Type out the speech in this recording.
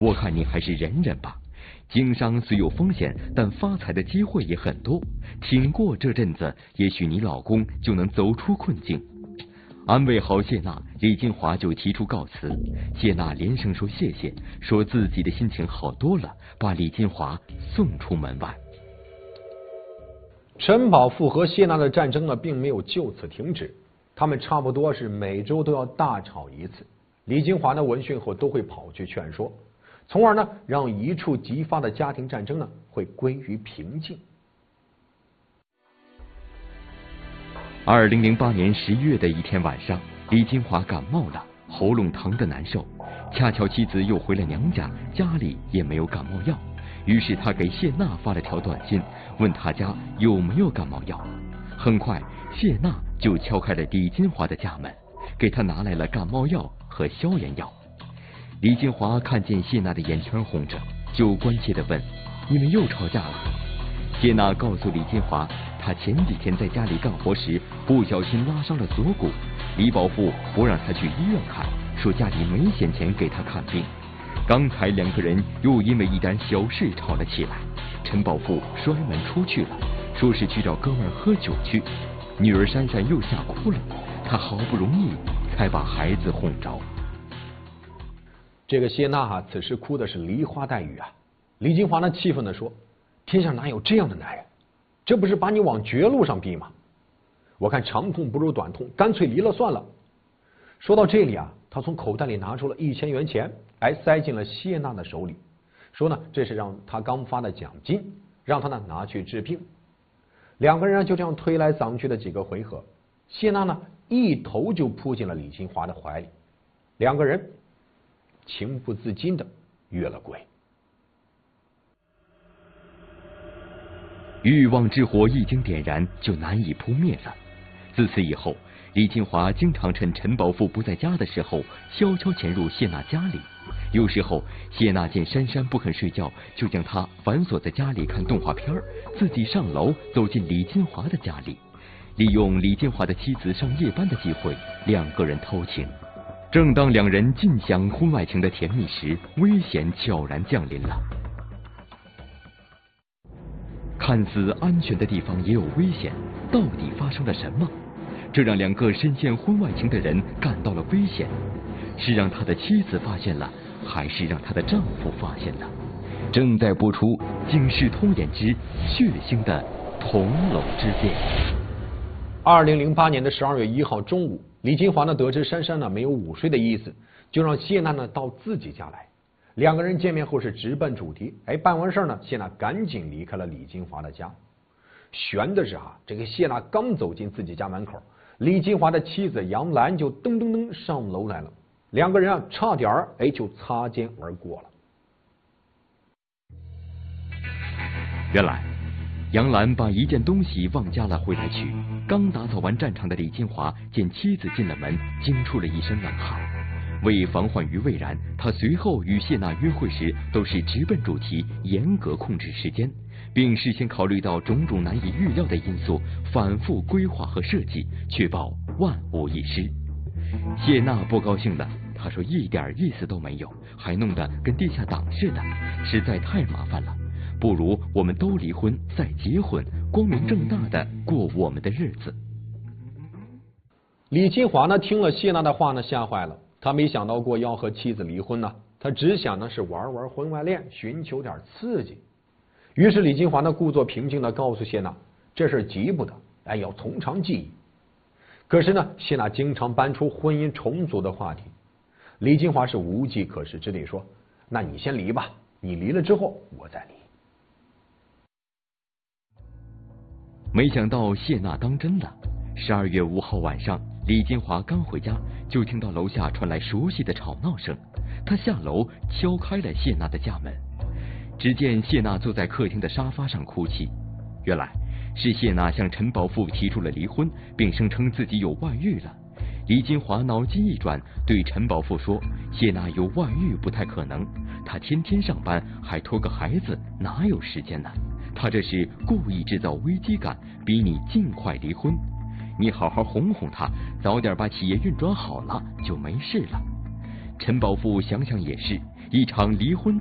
我看你还是忍忍吧。经商虽有风险，但发财的机会也很多。挺过这阵子，也许你老公就能走出困境。安慰好谢娜，李金华就提出告辞。谢娜连声说谢谢，说自己的心情好多了，把李金华送出门外。 陈宝富和谢娜的战争呢，并没有就此停止，他们差不多是每周都要大吵一次。李金华呢闻讯后都会跑去劝说，从而呢让一触即发的家庭战争呢会归于平静。 2008年11月的一天晚上，李金华感冒了，喉咙疼得难受。恰巧妻子又回了娘家，家里也没有感冒药，于是他给谢娜发了条短信，问他家有没有感冒药。很快，谢娜就敲开了李金华的家门，给他拿来了感冒药和消炎药。李金华看见谢娜的眼圈红着，就关切地问：“你们又吵架了？”谢娜告诉李金华，她前几天在家里干活时不小心拉伤了锁骨，李宝富不让她去医院看，说家里没闲钱给她看病。刚才两个人又因为一点小事吵了起来，陈宝富摔门出去了，说是去找哥们喝酒去。女儿珊珊又吓哭了，她好不容易才把孩子哄着。 这个谢娜此时哭的是梨花带雨啊！李金华呢气愤地说：“天下哪有这样的男人？这不是把你往绝路上逼吗？我看长痛不如短痛，干脆离了算了。”说到这里啊，他从口袋里拿出了1000元钱，塞进了谢娜的手里，说呢这是让他刚发的奖金，让他呢拿去治病。两个人就这样推来搡去的几个回合，谢娜呢一头就扑进了李金华的怀里，两个人情不自禁的越了轨。 欲望之火一经点燃，就难以扑灭了。自此以后，李金华经常趁陈宝富不在家的时候，悄悄潜入谢娜家里。有时候，谢娜见珊珊不肯睡觉，就将她反锁在家里看动画片，自己上楼走进李金华的家里，利用李金华的妻子上夜班的机会，两个人偷情。正当两人尽享婚外情的甜蜜时，危险悄然降临了。看似安全的地方也有危险，到底发生了什么？这让两个深陷婚外情的人感到了危险，是让他的妻子发现了，还是让他的丈夫发现了？正在播出《警世通演之血腥的同楼之恋》。 2008年的12月1号中午，李金华呢得知珊珊呢没有午睡的意思，就让谢娜呢到自己家来。两个人见面后是直奔主题，办完事呢，谢娜赶紧离开了李金华的家。悬的是这个谢娜刚走进自己家门口，李金华的妻子杨兰就噔噔噔上楼来了，两个人差点就擦肩而过了。 原来杨兰把一件东西忘家了回来取，刚打扫完战场的李金华见妻子进了门，惊出了一身冷汗。为防患于未然，他随后与谢娜约会时都是直奔主题，严格控制时间，并事先考虑到种种难以预料的因素，反复规划和设计，确保万无一失。谢娜不高兴了，她说一点意思都没有，还弄得跟地下党似的，实在太麻烦了，不如我们都离婚再结婚，光明正大的过我们的日子。 李金华呢听了谢娜的话呢，吓坏了。他没想到过要和妻子离婚呢，他只想呢是玩玩婚外恋，寻求点刺激。于是李金华呢故作平静的告诉谢娜，这事急不得，要从长计议。可是呢，谢娜经常搬出婚姻重组的话题，李金华是无计可施，只得说：“那你先离吧，你离了之后我再离。” 没想到谢娜当真了。12月5号晚上，李金华刚回家，就听到楼下传来熟悉的吵闹声。他下楼敲开了谢娜的家门，只见谢娜坐在客厅的沙发上哭泣。原来是谢娜向陈宝富提出了离婚，并声称自己有外遇了。李金华脑筋一转，对陈宝富说：“谢娜有外遇不太可能，她天天上班，还拖个孩子，哪有时间呢？她这是故意制造危机感，逼你尽快离婚。你好好哄哄她，早点把企业运转好了，就没事了。”陈宝富想想也是， 一场离婚